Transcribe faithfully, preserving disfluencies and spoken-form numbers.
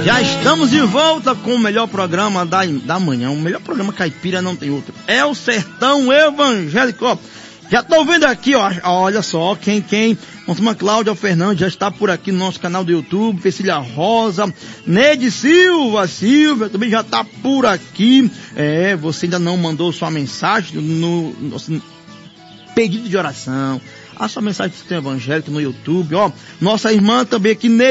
Já estamos de volta com o melhor programa da, da manhã. O melhor programa caipira não tem outro. É o Sertão Evangélico. Ó, já tô vendo aqui, ó, olha só, quem, quem, Montuma Cláudia Fernandes já está por aqui no nosso canal do YouTube, Cecília Rosa, Neide Silva, Silvia também já está por aqui. É, você ainda não mandou sua mensagem no, no, no pedido de oração, a sua mensagem do Sertão Evangélico no YouTube, ó, nossa irmã também aqui, Neide